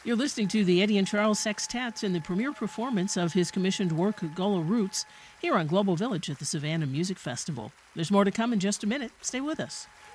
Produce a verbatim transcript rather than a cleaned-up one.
You're listening to the Eddie and Charles Sextet in the premiere performance of his commissioned work, Gullah Roots, here on Global Village at the Savannah Music Festival. There's more to come in just a minute. Stay with us.